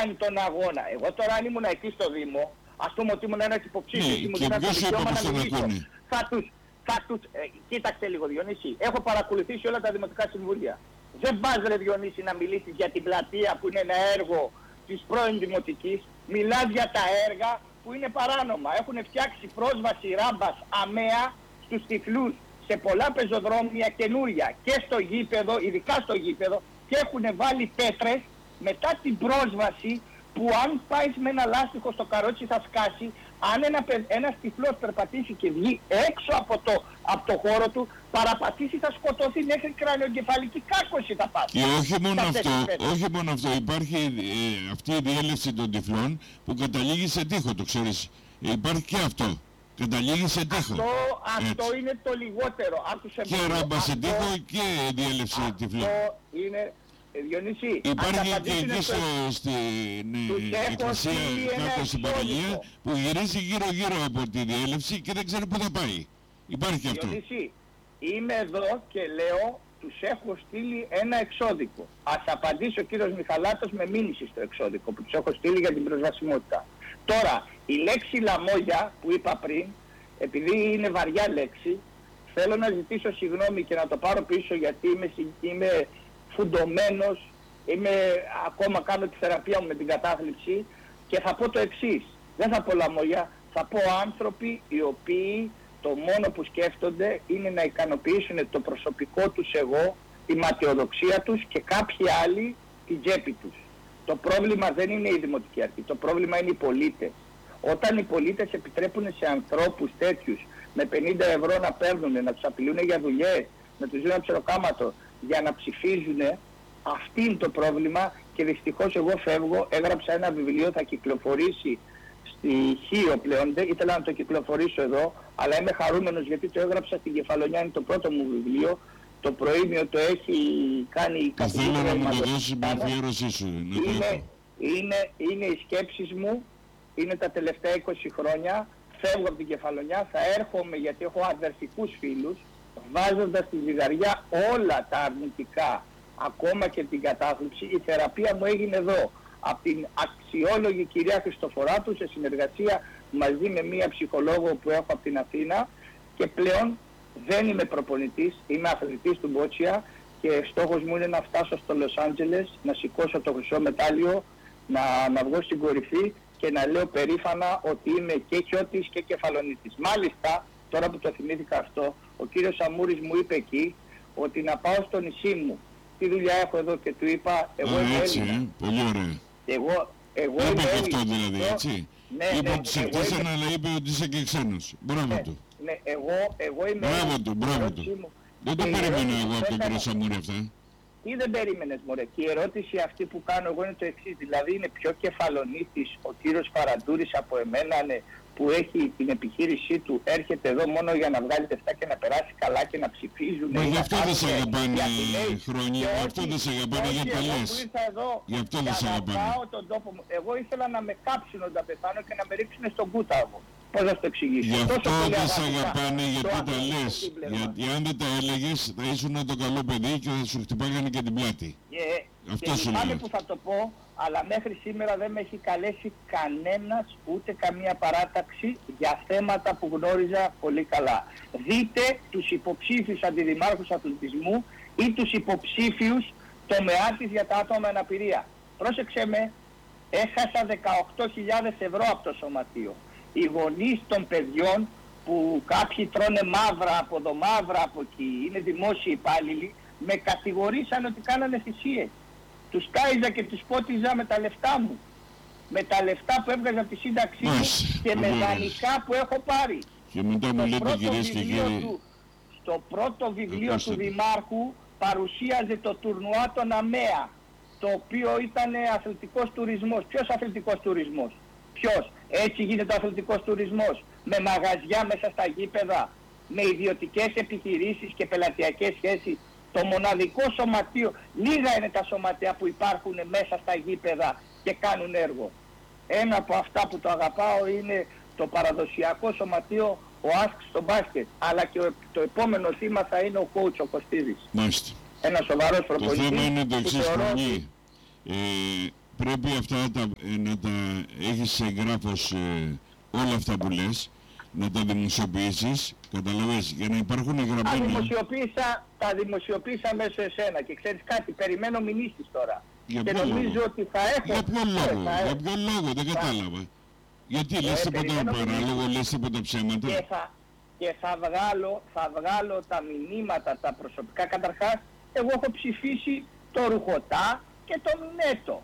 κάνει τον αγώνα. Εγώ τώρα αν ήμουν εκεί στο Δήμο, ας πούμε ότι ήμουν ένας υποψήφιος και μου δίνανε το δικαίωμα να μιλήσω, κοίταξε λίγο Διονύση, έχω παρακολουθήσει όλα τα δημοτικά συμβούλια. Δεν πας ρε Διονύση να μιλήσεις για την πλατεία που είναι ένα έργο της πρώην Δημοτικής, μιλάς για τα έργα που είναι παράνομα. Έχουν φτιάξει πρόσβαση ράμπας αμαία στους τυφλούς σε πολλά πεζοδρόμια καινούρια και στο γήπεδο, ειδικά στο γήπεδο, και έχουν βάλει πέτρες μετά την πρόσβαση που αν πάει με ένα λάστιχο στο καρότσι θα σκάσει. Αν ένας τυφλός περπατήσει και βγει έξω από το χώρο του, παραπατήσει, θα σκοτωθεί μέχρι κρανιογκεφαλική κάκωση θα πάθει. Και όχι μόνο αυτό, υπάρχει αυτή η διέλευση των τυφλών που καταλήγει σε τείχο, το ξέρεις. Υπάρχει και αυτό. Καταλήγει σε τείχο. Αυτό είναι το λιγότερο. Και ράμπα σε τείχο και διέλευση τυφλών. Αυτό είναι... Διονύση, υπάρχει και εκεί στην εκκλησία κάτω στην παραλία που γυρίζει γύρω-γύρω από τη διέλευση και δεν ξέρει πού θα πάει. Υπάρχει και αυτό. Διονύση, είμαι εδώ και λέω, τους έχω στείλει ένα εξώδικο. Ας απαντήσει ο κύριος Μιχαλάτος με μήνυση στο εξώδικο που τους έχω στείλει για την προσβασιμότητα. Τώρα, η λέξη λαμόγια που είπα πριν, επειδή είναι βαριά λέξη, θέλω να ζητήσω συγγνώμη και να το πάρω πίσω γιατί είμαι φουντωμένος, ακόμα κάνω τη θεραπεία μου με την κατάθλιψη και θα πω το εξής. Δεν θα πω λαμόγια, θα πω άνθρωποι οι οποίοι το μόνο που σκέφτονται είναι να ικανοποιήσουν το προσωπικό τους εγώ, τη ματαιοδοξία τους και κάποιοι άλλοι την τσέπη τους. Το πρόβλημα δεν είναι η Δημοτική Αρχή, το πρόβλημα είναι οι πολίτες. Όταν οι πολίτες επιτρέπουν σε ανθρώπους τέτοιους με 50 ευρώ να παίρνουν, να τους απειλούν για δουλειές, να τους δίνουν ψεροκάματο για να ψηφίζουν, αυτή είναι το πρόβλημα και δυστυχώς εγώ φεύγω, έγραψα ένα βιβλίο, θα κυκλοφορήσει στη Χίο πλέον, δεν ήθελα να το κυκλοφορήσω εδώ, αλλά είμαι χαρούμενος γιατί το έγραψα στην Κεφαλονιά, είναι το πρώτο μου βιβλίο, το προήμιο το έχει κάνει η καθηγήτρια. Θέλω να μου το δώσεις με αφιέρωσή σου. Είναι οι σκέψεις μου, είναι τα τελευταία 20 χρόνια, φεύγω από την Κεφαλονιά, θα έρχομαι γιατί έχω αδερφικούς φίλους, βάζοντας στη ζυγαριά όλα τα αρνητικά, ακόμα και την κατάθλιψη. Η θεραπεία μου έγινε εδώ, από την αξιόλογη κυρία Χριστοφοράτου, σε συνεργασία μαζί με μία ψυχολόγο που έχω από την Αθήνα και πλέον δεν είμαι προπονητής, είμαι αθλητής του Μπότσια και στόχος μου είναι να φτάσω στο Λος Άντζελες, να σηκώσω το χρυσό μετάλλιο, να βγω στην κορυφή και να λέω περήφανα ότι είμαι και Χιώτης και Κεφαλονίτης. Μάλιστα, τώρα που το θυμήθηκα αυτό, ο κύριος Σαμούρης μου είπε εκεί ότι να πάω στο νησί μου. Τι δουλειά έχω εδώ και του είπα, εγώ είμαι Έλληνα. Πολύ ωραία. Εγώ είμαι Έλληνα. αυτό δηλαδή, έτσι. Είπε ότι σε χτίσανε, αλλά είπε ότι είσαι και ξένος. Μπράβο του. Ναι, εγώ είμαι Έλληνα. Μπράβο του. Δεν το περίμενα εγώ από τον κύριο Σαμούρη αυτά. Τι δεν περίμενες μωρέ. Και η ερώτηση αυτή που κάνω εγώ είναι το εξής. Δηλαδή είναι πιο Κεφαλονίτης ο κύριος Φαραντούρης από εμένα, ναι, που έχει την επιχείρησή του, έρχεται εδώ μόνο για να βγάλει λεφτά και να περάσει καλά και να ψηφίζουν. Μα γι' αυτό δεν σε αγαπάνε χρόνια, γι' αυτό δεν σε αγαπάνε, για τα λες. Γι' αυτό δεν σε αγαπάνε. Εγώ ήθελα να με κάψουν όταν πεθάνω και να με ρίξουν στον κούταβο. Πώς να το εξηγήσω. Γι' αυτό δεν σε αγαπάνε, γιατί τα λες. Γιατί αν δεν τα έλεγες θα ήσουν το καλό παιδί και θα σου χτυπάγανε και την πλάτη. Αυτό σου λέω. Που θα το πω, αλλά μέχρι σήμερα δεν με έχει καλέσει κανένας ούτε καμία παράταξη για θέματα που γνώριζα πολύ καλά. Δείτε τους υποψήφιους αντιδημάρχους αθλητισμού ή τους υποψήφιους τομεάτης για τα άτομα με αναπηρία. Πρόσεξε με, έχασα 18.000 ευρώ από το σωματείο. Οι γονείς των παιδιών που κάποιοι τρώνε μαύρα από εδώ, μαύρα από εκεί, είναι δημόσιοι υπάλληλοι, με κατηγορήσαν ότι κάνανε θυσίες. Τους τάιζα και τους πότιζα με τα λεφτά μου. Με τα λεφτά που έβγαζα από τη σύνταξή μου και με δανεικά που έχω πάρει. Και μετά μου λέτε κυρίες και κύριοι... Στο πρώτο βιβλίο του Δημάρχου παρουσίαζε το τουρνουά των ΑΜΕΑ, το οποίο ήταν αθλητικός τουρισμός. Ποιος αθλητικός τουρισμός? Ποιος? Έτσι γίνεται ο αθλητικός τουρισμός. Με μαγαζιά μέσα στα γήπεδα, με ιδιωτικές επιχειρήσεις και πελατειακές σχέσεις. Το μοναδικό σωματείο, λίγα είναι τα σωματεία που υπάρχουν μέσα στα γήπεδα και κάνουν έργο. Ένα από αυτά που το αγαπάω είναι το παραδοσιακό σωματείο, ο ΑΣΚ στο μπάσκετ. Αλλά και το επόμενο θύμα θα είναι ο coach ο Κωστίδης. Μάλιστα. Ένας σοβαρός προπονητής. Το θέμα είναι το εξής, πρέπει αυτά να τα έχεις εγγράφος, όλα αυτά που λες, να τα δημοσιοποιήσεις, καταλαβαίνεις, για να υπάρχουν εγγραμμένα. Τα δημοσιοποίησα μέσω εσένα και ξέρεις κάτι, περιμένω μηνύσεις τώρα. Για και ποιο νομίζω λόγο? ότι θα έχω... Για ποιο λόγο, δεν κατάλαβα. Γιατί λες τίποτα παράλογο, λες τίποτα ψέματα. Και θα βγάλω τα μηνύματα, τα προσωπικά. Καταρχάς, εγώ έχω ψηφίσει το Ρουχωτά και τον Νέτο.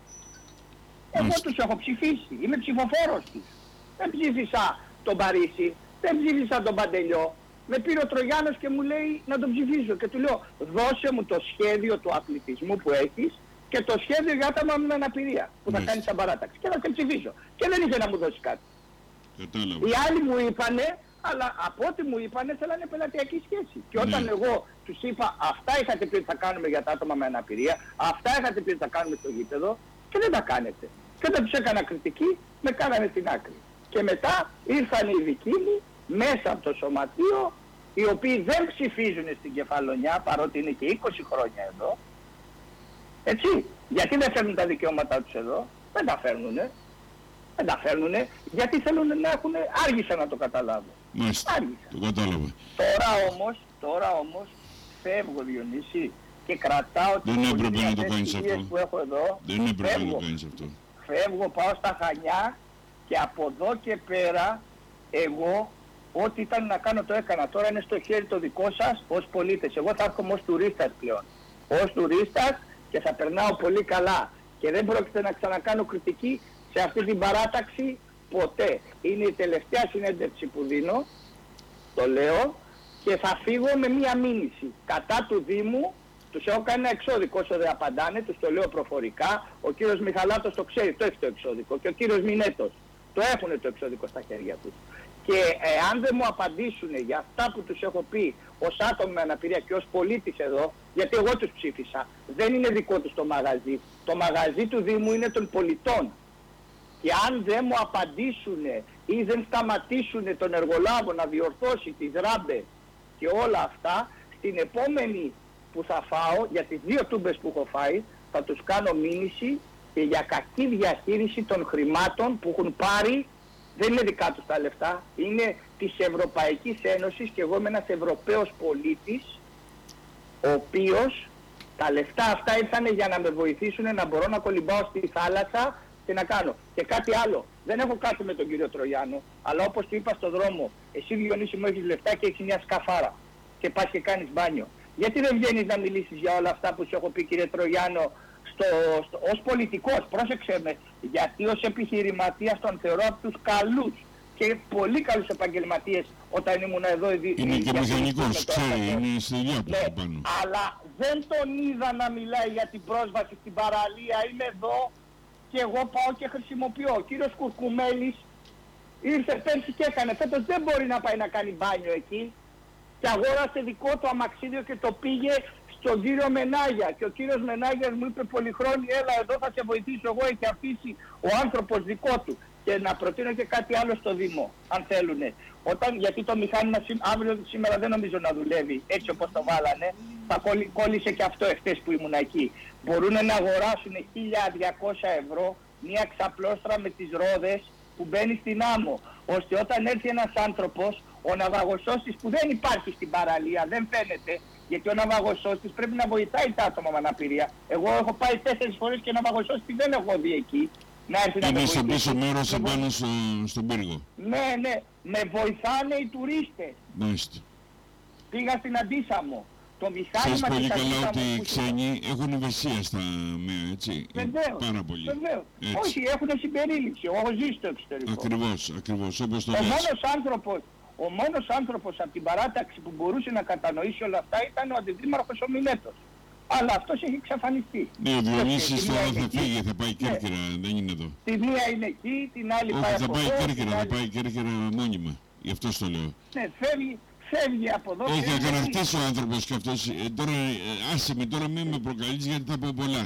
Εγώ τους έχω ψηφίσει, είμαι ψηφοφόρος τους. Δεν ψήφισα τον Παρίσι, δεν ψήφισα τον Παντελιό. Με πήρε ο Τρογιάνος και μου λέει να τον ψηφίσω. Και του λέω, δώσε μου το σχέδιο του αθλητισμού που έχεις και το σχέδιο για άτομα με αναπηρία που θα κάνεις σαν παράταξη. Και θα σε ψηφίσω. Και δεν ήθελε να μου δώσει κάτι. Κατάλαβα. Οι άλλοι μου είπανε, αλλά από ό,τι μου είπανε θέλανε πελατειακή σχέση. Και όταν εγώ τους είπα, αυτά είχατε πει ότι θα κάνουμε για τα άτομα με αναπηρία, αυτά είχατε πει ότι θα κάνουμε στο γήπεδο και δεν τα κάνετε. Και όταν τους έκανα κριτική, με κάνανε την άκρη. Και μετά ήρθαν οι δικοί μου μέσα από το σωματείο, οι οποίοι δεν ψηφίζουν στην Κεφαλονιά, παρότι είναι και 20 χρόνια εδώ. Έτσι, γιατί δεν φέρνουν τα δικαιώματά τους εδώ? Δεν τα φέρνουνε. Δεν τα φέρνουνε, γιατί θέλουν να έχουν... Άργησα να το καταλάβω. Μάλιστα, το κατάλαβα. Τώρα όμως φεύγω, Διονύση, και κρατάω τις πολιτικές που έχω εδώ. Δεν έπρεπε να το κάνεις αυτό. Φεύγω, πάω στα Χανιά και από εδώ και πέρα εγώ ό,τι ήταν να κάνω το έκανα. Τώρα είναι στο χέρι το δικό σας ως πολίτες. Εγώ θα έρχομαι ως τουρίστας πλέον. Ως τουρίστας και θα περνάω πολύ καλά. Και δεν πρόκειται να ξανακάνω κριτική σε αυτή την παράταξη ποτέ. Είναι η τελευταία συνέντευξη που δίνω, το λέω, και θα φύγω με μία μήνυση. Κατά του Δήμου, τους έχω κάνει ένα εξώδικο όσο δεν απαντάνε, τους το λέω προφορικά. Ο κύριος Μιχαλάτος το ξέρει, το έχει το εξώδικο. Και ο κύριος Μινέτος το έχουν το εξώδικο στα χέρια τους. Και αν δεν μου απαντήσουν για αυτά που τους έχω πει ως άτομο με αναπηρία και ως πολίτης εδώ, γιατί εγώ τους ψήφισα, δεν είναι δικό τους το μαγαζί. Το μαγαζί του Δήμου είναι των πολιτών. Και αν δεν μου απαντήσουν ή δεν σταματήσουν τον εργολάβο να διορθώσει τις ράμπες και όλα αυτά, στην επόμενη που θα φάω, για τις 2 τούμπες που έχω φάει, θα τους κάνω μήνυση και για κακή διαχείριση των χρημάτων που έχουν πάρει. Δεν είναι δικά τους τα λεφτά, είναι της Ευρωπαϊκής Ένωσης και εγώ είμαι ένας Ευρωπαίος πολίτης, ο οποίος τα λεφτά αυτά ήρθανε για να με βοηθήσουν να μπορώ να κολυμπάω στη θάλασσα και να κάνω. Και κάτι άλλο, δεν έχω κάτι με τον κύριο Τρογιάνο, αλλά όπως του είπα στον δρόμο, εσύ Διονύση μου έχεις λεφτά και έχεις μια σκαφάρα και πας και κάνεις μπάνιο. Γιατί δεν βγαίνεις να μιλήσεις για όλα αυτά που σου έχω πει, κύριε Τρογιάνο, ως πολιτικός? Πρόσεξε με, γιατί ως επιχειρηματίας τον θεωρώ από τους καλούς και πολύ καλούς επαγγελματίες όταν ήμουν εδώ. Είναι και μηχανικός, ξέρει, είναι στη δουλειά του πάνω. Αλλά δεν τον είδα να μιλάει για την πρόσβαση στην παραλία. Είμαι εδώ και εγώ πάω και χρησιμοποιώ. Ο κύριος Κουρκουμέλης ήρθε πέρσι και έκανε. Φέτος δεν μπορεί να πάει να κάνει μπάνιο εκεί και αγόρασε δικό του αμαξίδιο και το πήγε στον κύριο Μενάγια. Και ο κύριος Μενάγιας μου είπε, Πολυχρόνη, έλα εδώ, θα σε βοηθήσω εγώ. Έχει αφήσει ο άνθρωπος δικό του. Και να προτείνω και κάτι άλλο στο Δήμο, αν θέλουνε. Γιατί το μηχάνημα σήμερα δεν νομίζω να δουλεύει έτσι όπως το βάλανε. Θα κόλλησε και αυτό εχθές που ήμουν εκεί. Μπορούν να αγοράσουν 1.200 ευρώ μια ξαπλώστρα με τις ρόδες που μπαίνει στην άμμο, ώστε όταν έρθει ένας άνθρωπος, ο ναυαγοσώστης που δεν υπάρχει στην παραλία, δεν φαίνεται, γιατί ο ναυαγοσώστης πρέπει να βοηθάει τα άτομα με αναπηρία. Εγώ έχω πάει 4 φορές και ναυαγοσώστη δεν έχω δει εκεί. Είναι στο πίσω μέρος επάνω στον πύργο. Ναι, με βοηθάνε οι τουρίστες. Μάλιστα. Πήγα στην Αντίσαμο. Το μηχάνημα... Ξέρεις πολύ καλά ότι οι ξένοι έχουν ευαισθησία στα ΜΕΑ, έτσι. Βεβαίως, πάρα πολύ. Βεβαίως. Όχι, έχουν συμπερίληψη. Έχω ζήσει στο εξωτερικό. Ακριβώς, όπως το λες. Ο μόνος άνθρωπος από την παράταξη που μπορούσε να κατανοήσει όλα αυτά ήταν ο αντιδήμαρχος ο Μινέτος. Αλλά αυτός έχει εξαφανιστεί. Ναι, ο Διονύσης τώρα θα φύγει, θα πάει Κέρκυρα, δεν είναι εδώ. Τη μία είναι εκεί, την άλλη πάει από εδώ. Θα πάει Κέρκυρα μόνιμα, γι' αυτό το λέω. Ναι, φεύγει από εδώ. Έχει αγανακτήσει ο άνθρωπος και αυτός. Τώρα άσε με, τώρα μην με προκαλείς γιατί θα πω πολλά.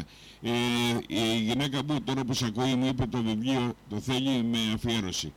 Η γυναίκα μου τώρα που σε ακούει μου είπε το βιβλίο το θέλει με αφιέρωση.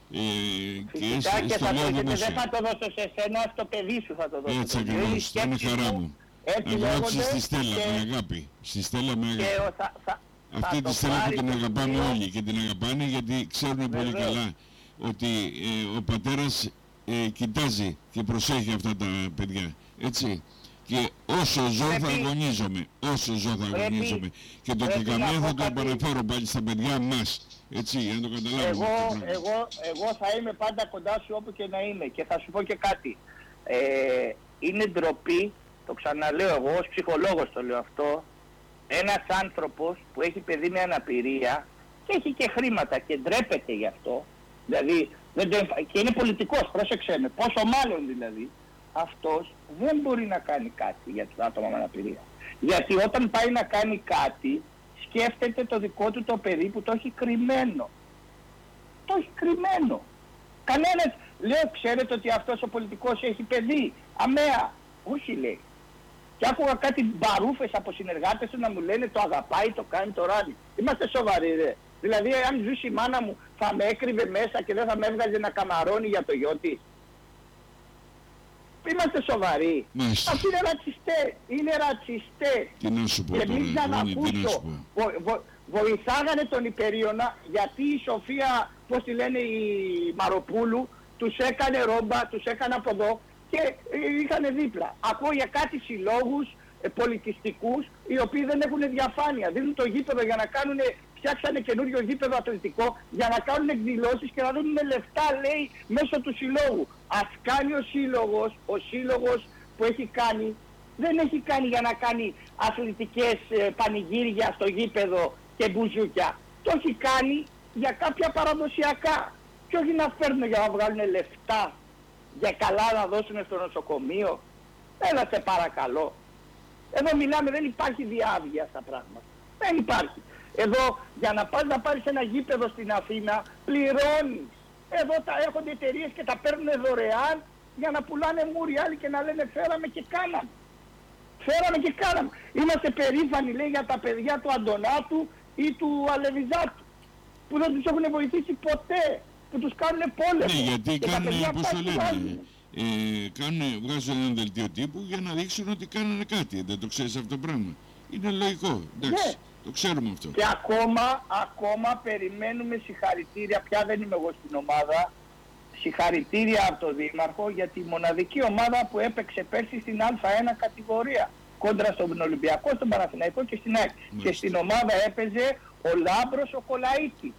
Φυσικά και δεν θα το δώσω σε εσένα, στο παιδί σου θα το δώσω. Έτσι ακριβώς, θα είναι χαρά μου. Να γράψεις στη Στέλλα με αγάπη. Στη Στέλλα με αγάπη. Αυτή τη στιγμή που την αγαπάμε όλοι και την αγαπάνε γιατί ξέρουν πολύ καλά ότι ο πατέρας κοιτάζει και προσέχει αυτά τα παιδιά, έτσι. Και όσο ζω θα αγωνίζομαι, και το και καμία θα το επαναφέρω πάλι στα παιδιά μας, έτσι, για να το καταλάβουμε. Εγώ θα είμαι πάντα κοντά σου όπου και να είμαι και θα σου πω και κάτι. Είναι ντροπή, το ξαναλέω εγώ ως ψυχολόγος το λέω αυτό, ένας άνθρωπος που έχει παιδί με αναπηρία και έχει και χρήματα και ντρέπεται γι' αυτό, δηλαδή και είναι πολιτικός, πρόσεξε με, πόσο μάλλον δηλαδή, αυτός δεν μπορεί να κάνει κάτι για το άτομα με αναπηρία. Γιατί όταν πάει να κάνει κάτι, σκέφτεται το δικό του το παιδί που το έχει κρυμμένο. Το έχει κρυμμένο. Κανένας, λέω, ξέρετε ότι αυτός ο πολιτικός έχει παιδί. Αμαία. Όχι, λέει. Και άκουγα κάτι μπαρούφες από συνεργάτες του να μου λένε το αγαπάει, το κάνει, το ράδι. Είμαστε σοβαροί, ρε. Δηλαδή, αν ζούσε η μάνα μου, θα με έκρυβε μέσα και δεν θα με έβγαζε να καμαρώνει για το γιο της. Είμαστε σοβαροί. Αυτοί είναι ρατσιστές. Είναι ρατσιστές. Τι να σου πω και τώρα, να ακούσω. Βοηθάγανε τον Υπερίωνα γιατί η Σοφία, πώς τη λένε, η Μαροπούλου, τους έκανε ρόμπα, τους έκανε από εδώ και είχαν δίπλα. Ακούω για κάτι συλλόγους πολιτιστικούς οι οποίοι δεν έχουν διαφάνεια. Δίνουν το γήπεδο για να κάνουν, φτιάξανε καινούριο γήπεδο αθλητικό για να κάνουν εκδηλώσεις και να δίνουν λεφτά, λέει, μέσω του συλλόγου. Ας κάνει ο σύλλογος που έχει κάνει, δεν έχει κάνει για να κάνει αθλητικές πανηγύρια στο γήπεδο και μπουζούκια. Το έχει κάνει για κάποια παραδοσιακά. Και όχι να φέρνουν για να βγάλουν λεφτά για καλά να δώσουν στο νοσοκομείο. Έλα σε παρακαλώ. Εδώ μιλάμε, δεν υπάρχει διάβγεια στα πράγματα. Δεν υπάρχει. Εδώ για να πας να πάρεις ένα γήπεδο στην Αθήνα πληρώνεις. Εδώ τα έρχονται εταιρείες και τα παίρνουν δωρεάν για να πουλάνε μούρι άλλοι και να λένε φέραμε και κάναμε. Φέραμε και κάναμε. Είμαστε περήφανοι, λέει, για τα παιδιά του Αντωνάτου ή του Αλεβιζάτου που δεν τους έχουν βοηθήσει ποτέ, που τους κάνουν πόλεμο. Ναι, γιατί κάνουν, πώς το λένε, βγάζουν ένα δελτίο τύπου για να δείξουν ότι κάνανε κάτι. Δεν το ξέρεις αυτό το πράγμα. Είναι λογικό, εντάξει. Ναι. Το ξέρουμε αυτό. Και ακόμα περιμένουμε συγχαρητήρια, πια δεν είμαι εγώ στην ομάδα, συγχαρητήρια από τον Δήμαρχο για τη μοναδική ομάδα που έπαιξε πέρσι στην Α1 κατηγορία κόντρα στον Ολυμπιακό, στον Παναθηναϊκό και στην ΑΕΚ. Και στην ομάδα έπαιζε ο Λάμπρος ο Κολαΐτης.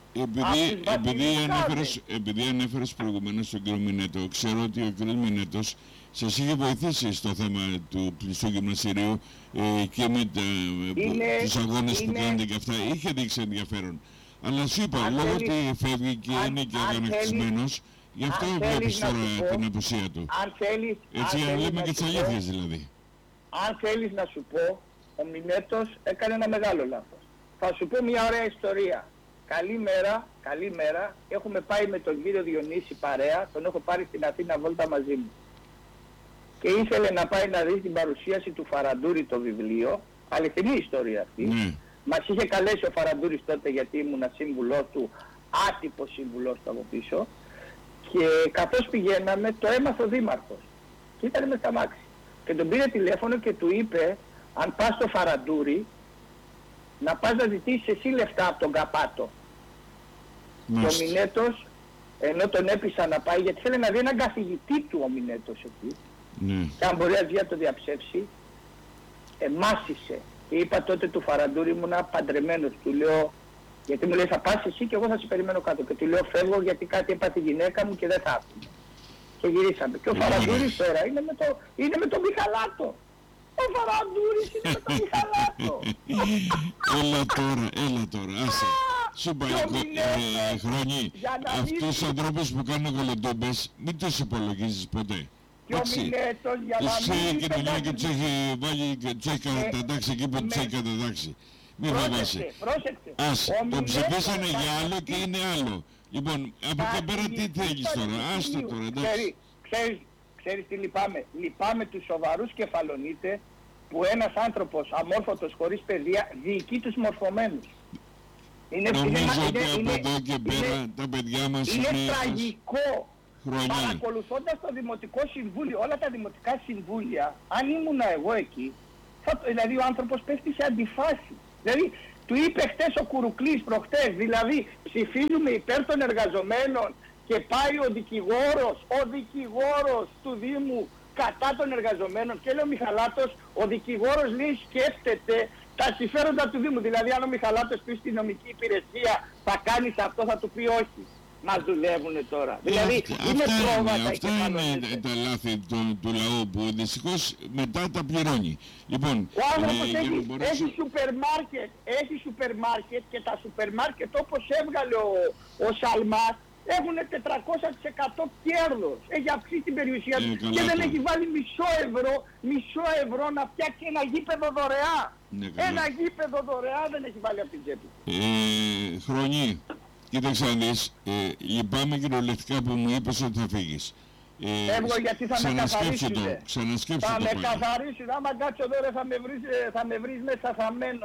Επειδή ανέφερες προηγουμένως τον κύριο Μινέτο, ξέρω ότι ο κύριος Μινέτος σας είχε βοηθήσει στο θέμα του πλειστού γυμναστηρίου και με τους αγώνες που κάνετε και αυτά. Είχε δείξει ενδιαφέρον. Αλλά σου είπα, λόγω ότι φεύγει και είναι και αγανακτισμένος, γι' αυτό βλέπεις τώρα την απουσία του. Έτσι, αν λέμε και τις αλήθειες δηλαδή. Αν θέλεις να σου πω, ο Μινέτος έκανε ένα μεγάλο λάθος. Θα σου πω μια ωραία ιστορία. Καλή μέρα. Έχουμε πάει με τον κύριο Διονύση παρέα, τον έχω πάρει στην Αθήνα βόλτα μαζί μου. Και ήθελε να πάει να δει την παρουσίαση του Φαραντούρη το βιβλίο, αληθινή ιστορία αυτή. Ναι. Μας είχε καλέσει ο Φαραντούρης τότε γιατί ήμουνα σύμβουλός του, άτυπος σύμβουλός του από πίσω. Και καθώς πηγαίναμε το έμαθε ο Δήμαρχος. Και ήταν μες στα μάξι. Και τον πήρε τηλέφωνο και του είπε, αν πας στο Φαραντούρη, να πας να ζητήσεις εσύ λεφτά από τον Καπάτο. Και ο Μινέτος, ενώ τον έπεισα να πάει, γιατί θέλει να δει έναν καθηγητή του ο Μινέτος εκεί, και αν μπορεί να το διαψεύσει, μάσησε. Και είπα τότε του Φαραντούρη, ήμουνα παντρεμένος, του λέω, γιατί μου λέει θα πας εσύ και εγώ θα σε περιμένω κάτω. Και του λέω φεύγω γιατί κάτι έπαθε η γυναίκα μου και δεν θα έρθει. Και γυρίσαμε. Και ο Φαραντούρης τώρα είναι με τον Μιχαλάτο. Ο Φαραντούρης είναι με τον Μιχαλάτο. Έλα τώρα, άσε. Σου πάει Χρόνι, αυτούς τους ανθρώπους που κάνουν γολοντόμπες, μην τους υπολογίζεις ποτέ. Και ο Μινέτος για να μην η κοινωνία και τους έχει βάλει και τους έχει κατατάξει εκεί που τους έχει κατατάξει. Μην φοβάσαι. Άσε, το ψηφίσανε για άλλο και είναι άλλο. Λοιπόν, από εκεί πέρα τι θέλεις τώρα, άστο τώρα, εντάξει. Ξέρεις τι λυπάμαι. Λυπάμαι τους σοβαρούς κεφαλονίτες που ένας άνθρωπος αμόρφωτος χωρίς παιδεία διοικεί τους μορφωμένους. Νομίζω ότι από εδώ και πέρα τα παιδιά μας είναι τραγικό. Παρακολουθώντας το Δημοτικό Συμβούλιο, όλα τα Δημοτικά Συμβούλια, αν ήμουνα εγώ εκεί, δηλαδή ο άνθρωπος πέφτει σε αντιφάση. Δηλαδή Του είπε χτες ο Κουρουκλής προχτές, δηλαδή ψηφίζουμε υπέρ των εργαζομένων και πάει ο δικηγόρος του Δήμου κατά των εργαζομένων και λέει ο Μιχαλάτος, ο δικηγόρος λέει σκέφτεται τα συμφέροντα του Δήμου. Δηλαδή αν ο Μιχαλάτος πει στην νομική υπηρεσία θα κάνεις αυτό, θα του πει όχι. Μας δουλεύουνε τώρα. Δηλαδή είναι πρόβατα. Αυτά είναι τα λάθη του λαού που δυστυχώς μετά τα πληρώνει. Λοιπόν, ο άνθρωπος έχει σούπερ μάρκετ και τα σούπερ μάρκετ όπως έβγαλε ο Σαλμάς έχουν 400% κέρδος. Έχει αυξήσει την περιουσία του και δεν έχει βάλει μισό ευρώ να φτιάξει ένα γήπεδο δωρεά. Ένα γήπεδο δωρεά δεν έχει βάλει από την τσέπη. Χρονί, κοίταξε να δεις, λυπάμαι κυριολεκτικά που μου είπες ότι θα φύγεις. Φεύγω γιατί θα με καθαρίσουν. Θα με καθαρίσουν. Άμα κάτσω εδώ θα με βρεις μέσα θαμένο.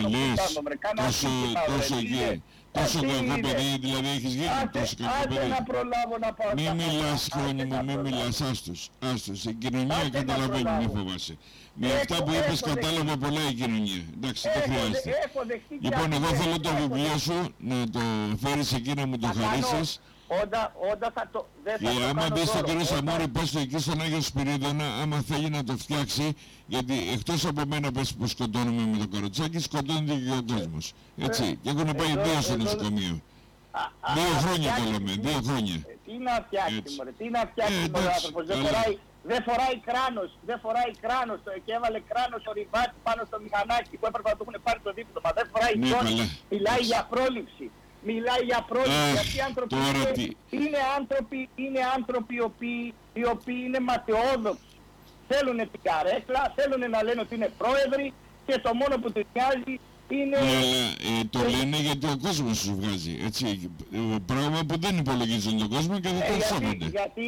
Τόσο κακό παιδί δηλαδή έχεις γίνει. Άντε να προλάβω να πάω. Μη μιλάς Χρόνι μου, μη μιλάς. Άστος. Η κοινωνία καταλαβαίνει, μη φοβάσαι. Με αυτά που είπες κατάλαβα πολλά η κοινωνία. Εντάξει, δεν χρειάζεται. Λοιπόν, εγώ θέλω το βιβλίο σου να το φέρεις εκεί να μου το χαρίσεις. Όταν θα το... Και άμα δεις τον κύριο Σαμόρη, πες το εκεί στον Άγιο Σπυρίδωνα, άμα θέλει να το φτιάξει, γιατί εκτός από μένα πες που σκοτώνουμε με το καροτσάκι, σκοτώνεται και ο κόσμος. Έτσι, και έχουν πάει 2 στο νοσοκομείο. 2 χρόνια το λέμε, 2 χρόνια. Τι να φτιάξει μωρέ, τι να φτιάξει μωρέ ο άνθρωπος, δεν φοράει κράνος, και έβαλε κράνος ο Ριβάτη πάνω στο μηχανάκι που έπρεπε να το έχουν πάρει το δίπλωμα, δεν φοράει κράνος, μιλάει για πρόληψη. Μιλάει για πρόληψη, γιατί οι άνθρωποι είναι άνθρωποι οι οποίοι είναι ματαιόδοξοι. Θέλουν την καρέκλα, θέλουν να λένε ότι είναι πρόεδροι και το μόνο που τους νοιάζει είναι... Το λένε γιατί ο κόσμος τους βγάζει, έτσι, πράγμα που δεν υπολογίζουν τον κόσμο και δεν τον σέβονται.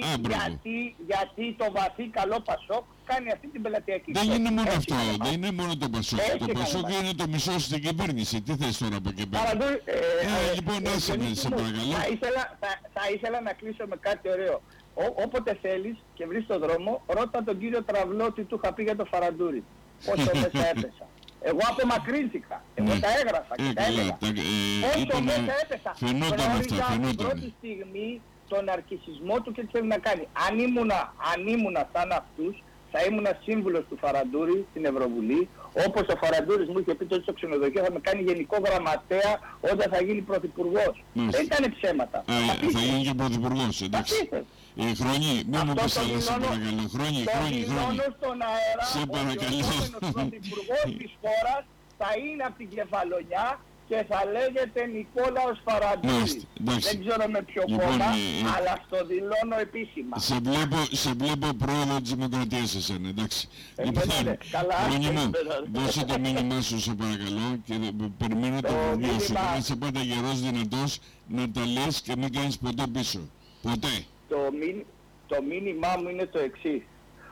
Γιατί το βαθύ καλό Πασόκ κάνει αυτή την πελατειακή. Δεν είναι μόνο αυτό, δεν είναι μόνο το Πασόκ. Το Πασόκ είναι το μισό στην κυβέρνηση. Τι θες τώρα από εκεί πέρα? Λοιπόν, άσε με, σε παρακαλώ. Θα ήθελα να κλείσω με κάτι ωραίο. Όποτε θέλεις και βρεις τον δρόμο, ρώτα τον κύριο Τραυλό τι του είχα πει για το Φαραντούρι. Πόσο μέσα έπεσα. Εγώ απομακρύνθηκα. Εγώ τα έγραφα και τα έλεγα. Όσο μέσα έπεσα. Γνώριζα από την πρώτη στιγμή τον αρκισισμό του και τι θέλει να κάνει. Αν ήμουνα σαν αυτούς, θα ήμουνα σύμβουλος του Φαραντούρη στην Ευρωβουλή, όπως ο Φαραντούρης μου είχε πει τότε στο ξενοδοχείο θα με κάνει γενικό γραμματέα όταν θα γίνει πρωθυπουργός. Δεν ήταν ψέματα. Θα γίνει και πρωθυπουργός, εντάξει. Χρόνι, μην μου πεις άλλα, σε παρακαλώ. Χρόνι. Στον αέρα, σε παρακαλώ. Ο επόμενος πρωθυπουργός της χώρας θα είναι από την Κεφαλονιά και θα λέγεται Νικόλαος Φαραντούρης. Δεν ξέρω με ποιο κόμμα, αλλά στο δηλώνω επίσημα. Σε βλέπω πρόεδρο της Δημοκρατίας εσένα, εντάξει. Λοιπόν, Χρόνι μου, δώσε το μήνυμά σου σε παρακαλώ και περιμένω το βιβλίο σου. Να είσαι πάντα γερός, δυνατός, να τα λες και μην κάνεις ποτέ πίσω. Ποτέ. Το μήνυμά μου είναι το εξής,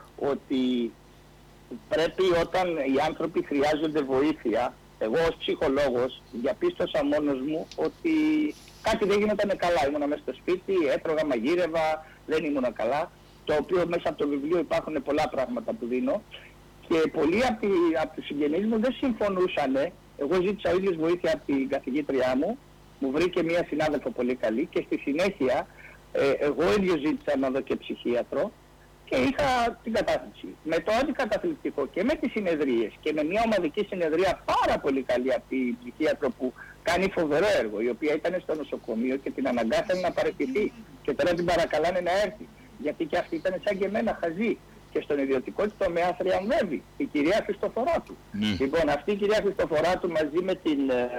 ότι πρέπει όταν οι άνθρωποι χρειάζονται βοήθεια, εγώ ως ψυχολόγος διαπίστωσα μόνος μου ότι κάτι δεν γινόταν καλά. Ήμουνα μέσα στο σπίτι, έτρωγα, μαγείρευα, δεν ήμουνα καλά, το οποίο μέσα από το βιβλίο υπάρχουν πολλά πράγματα που δίνω και πολλοί από τους συγγενείς μου δεν συμφωνούσαν. Εγώ ζήτησα ίδιος βοήθεια από την καθηγήτριά μου βρήκε μια συνάδελφο πολύ καλή και στη συνέχεια εγώ ίδιος ζήτησα να δω και ψυχίατρο και είχα την κατάθεση. Με το αντικαταθλιπτικό και με τις συνεδρίες και με μια ομαδική συνεδρία πάρα πολύ καλή από την ψυχίατρο που κάνει φοβερό έργο, η οποία ήταν στο νοσοκομείο και την αναγκάσανε να παραιτηθεί και τώρα την παρακαλάνε να έρθει. Γιατί και αυτή ήταν σαν και εμένα χαζή και στον ιδιωτικό της τομέα θριαμβεύει, η κυρία Χριστοφοράτου. Λοιπόν, αυτή η κυρία Χριστοφοράτου μαζί με την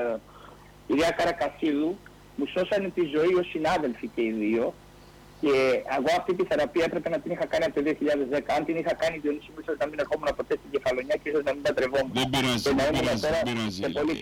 κυρία Καρακασίδου μου σώσανε τη ζωή ως συνάδελφοι και οι δύο και εγώ αυτή τη θεραπεία έπρεπε να την είχα κάνει από το 2010. Αν την είχα κάνει Διονύση μου ίσως να μην ερχόμουν ποτέ στην Κεφαλονιά και ίσως να μην παντρευόμουν. Δεν πειράζει, δεν πειράζει.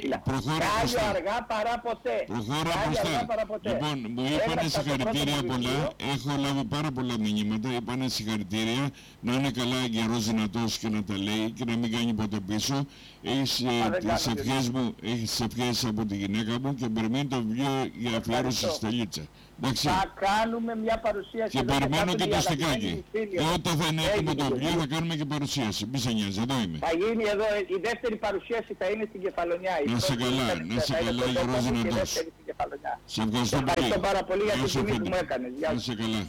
Κάλιο αργά παρά ποτέ. Προχώρα μπροστά. Λοιπόν, μου είπανε συγχαρητήρια πολλά, έχω λάβει πάρα πολλά μηνύματα, είπανε συγχαρητήρια, να είναι καλά εγκαιρός, δυνατός και να τα λέει και να μην κάνει ποτέ πίσω. Έχεις τις ευχές μου, έχεις τις ευχές από τη γυναίκα μου και περιμένει το βιβλίο για αφιέρωση στη Στελίτσα. Θα κάνουμε μια παρουσίαση. Και περιμένω και το στικάκι. Και όταν θα είναι έτοιμο το βιβλίο θα κάνουμε και παρουσίαση. Μη σε νοιάζει, εδώ είμαι. Θα γίνει εδώ, η δεύτερη παρουσίαση θα είναι στην Κεφαλονιά. Να σε καλά, να σε καλά, Γιώργος Δυνατός. Σε ευχαριστώ πολύ. Ευχαριστώ πάρα πολύ για την τιμή που μου έκανες. Να σε καλά.